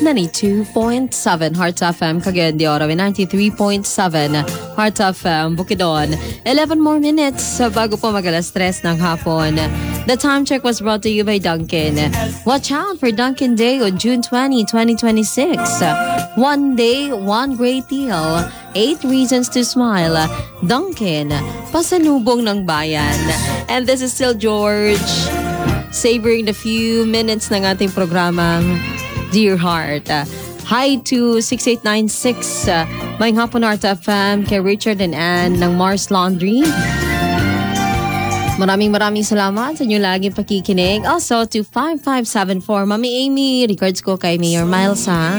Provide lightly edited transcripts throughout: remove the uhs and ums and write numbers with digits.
92.7 Hearts FM Cagayan de Oro, 93.7 Hearts FM Bukidnon. 11 more minutes bago po mag-alas 3 ng hapon. The time check was brought to you by Dunkin'. Watch out for Dunkin' Day on June 20, 2026. One day, one great deal. 8 reasons to smile. Dunkin', pasalubong ng bayan. And this is still George, savoring the few minutes ng ating programang Dear Heart. Hi to 6896. Mayang hapon Heart FM kay Richard and Ann ng Mars Laundry. Maraming salamat sa inyong laging pakikinig. Also to 5574. Mami Amy, regards ko kay Mayor Miles ha.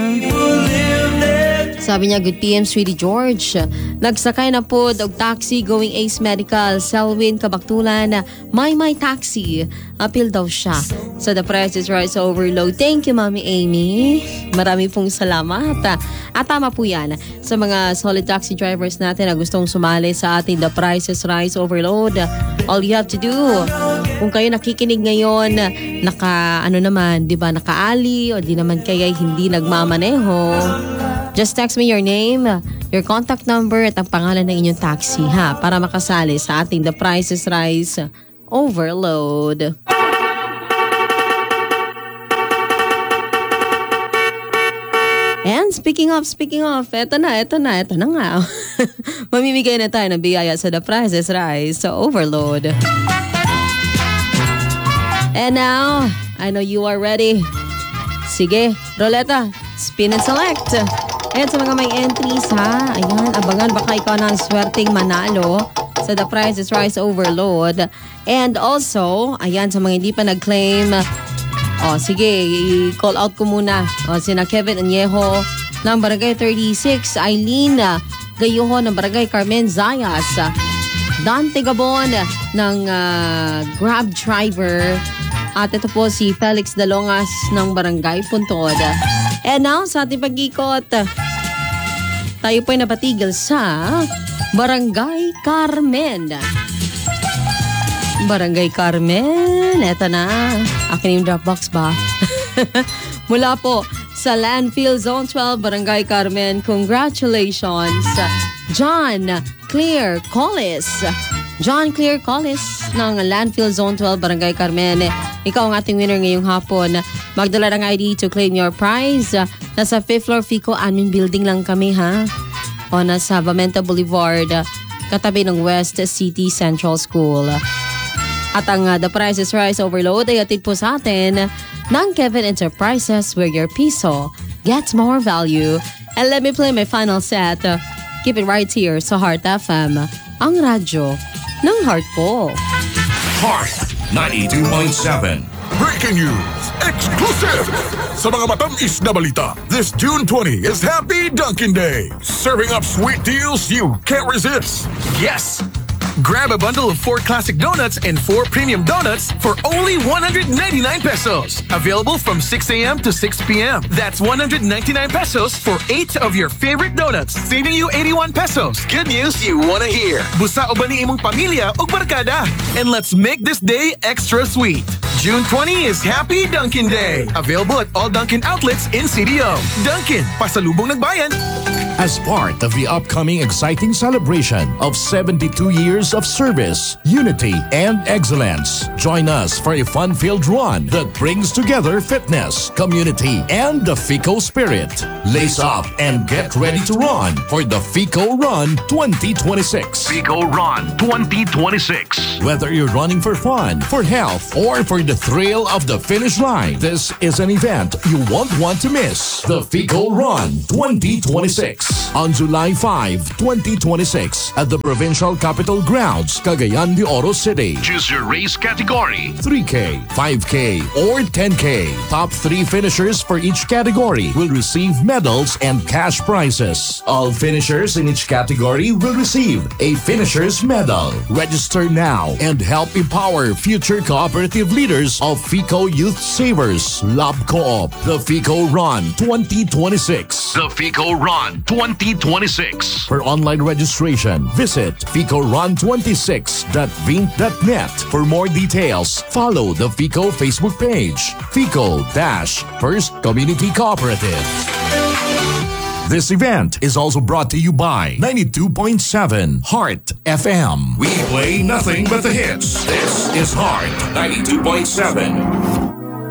Sabi niya, good PM, Sweetie George. Nagsakay na po og taxi going Ace Medical, Selwyn, Kabaktulan. My taxi. Appeal daw siya. So the price is right so overload. Thank you, Mami Amy. Marami pong salamat. At tama po yan sa mga solid taxi drivers natin na gustong sumali sa ating The Price is Rise Overload. All you have to do, kung kayo nakikinig ngayon, nakaali o di naman kaya hindi nagmamaneho, just text me your name, your contact number at ang pangalan ng inyong taxi ha para makasali sa ating The Price is Rise Overload. And speaking of, eto na nga. Mamimigay na tayo ng biyaya sa The Price is Rise Overload. And now, I know you are ready. Sige, Roleta, spin and select. Ayan sa mga may entries ha. Ayan, abangan baka ikaw na ang swerteng manalo sa The Price is Rise Overload. And also, ayan sa mga hindi pa nag-claim, sige, i-call out ko muna. Sina Kevin Añejo ng Barangay 36, Eileen Gayuho ng Barangay Carmen Zayas, Dante Gabon ng Grab Driver, at ito po si Felix Dalongas ng Barangay Puntod. And now, sa ating pag-ikot, tayo po'y napatigil sa Barangay Carmen. Barangay Carmen, eto na. Akin yung Dropbox ba? Mula po sa Landfill Zone 12, Barangay Carmen, congratulations, John Claire Collis. John Claire Collis ng Landfill Zone 12, Barangay Carmen. Ikaw ang ating winner ngayong hapon. Magdala ng ID to claim your prize. Nasa 5th floor Fico Admin Building lang kami ha. O nasa Bamenta Boulevard, katabi ng West City Central School. At ang The Price is Rise Overload ay atid po sa atin ng Kevin Enterprises, where your piso gets more value. And let me play my final set. Keep it right here sa Heart FM, ang radyo ng heart ko. Heart 92.7. Breaking news! Exclusive! Sa mga matamis na balita, this June 20 is Happy Dunkin' Day. Serving up sweet deals you can't resist. Yes! Grab a bundle of 4 classic donuts and 4 premium donuts for only 199 pesos. Available from 6 a.m. to 6 p.m. That's 199 pesos for 8 of your favorite donuts, saving you 81 pesos. Good news you wanna hear. Busa o ba ni imong pamilya o barkada? And let's make this day extra sweet. June 20 is Happy Dunkin' Day. Available at all Dunkin' outlets in CDO. Dunkin', pasalubong nagbayan. As part of the upcoming exciting celebration of 72 years of service, unity, and excellence, join us for a fun-filled run that brings together fitness, community, and the FICO spirit. Lace up and get ready to run for the FICO Run 2026. FICO Run 2026. Whether you're running for fun, for health, or for the thrill of the finish line, this is an event you won't want to miss. The FICO Run 2026. On July 5, 2026 at the Provincial Capitol Grounds, Cagayan de Oro City. Choose your race category. 3K, 5K, or 10K. Top 3 finishers for each category will receive medals and cash prizes. All finishers in each category will receive a finisher's medal. Register now and help empower future cooperative leaders of FICO Youth Savers, Lab Co-op, the FICO Run 2026. The FICO Run 2026. 2026. For online registration, visit ficorun26.vink.net. For more details, follow the FICO Facebook page, FICO-First Community Cooperative. This event is also brought to you by 92.7 Heart FM. We play nothing but the hits. This is Heart 92.7.